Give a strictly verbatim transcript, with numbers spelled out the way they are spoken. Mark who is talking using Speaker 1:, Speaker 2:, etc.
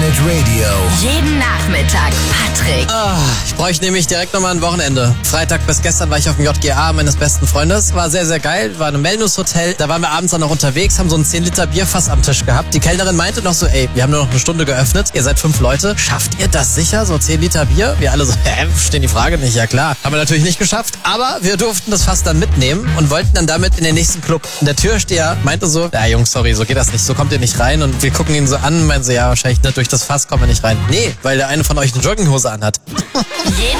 Speaker 1: Planet Radio.
Speaker 2: Jeden Nachmittag Patrick.
Speaker 3: Ah, ich bräuchte nämlich direkt nochmal ein Wochenende. Freitag bis gestern war ich auf dem J G A meines besten Freundes. War sehr, sehr geil. War ein Wellness-Hotel. Da waren wir abends dann noch unterwegs, haben so ein zehn Liter Bierfass am Tisch gehabt. Die Kellnerin meinte noch so, ey, wir haben nur noch eine Stunde geöffnet. Ihr seid fünf Leute. Schafft ihr das sicher? So zehn Liter Bier? Wir alle so, hä, stehen die Frage nicht. Ja klar. Haben wir natürlich nicht geschafft. Aber wir durften das Fass dann mitnehmen und wollten dann damit in den nächsten Club. Und der Türsteher meinte so, ja Jungs, sorry, so geht das nicht. So kommt ihr nicht rein. Und wir gucken ihn so an und meinen so, ja, wahrscheinlich nicht durch das Fass kommen wir nicht rein. Nee, weil der eine von euch eine Jogginghose anhat.
Speaker 2: Jeden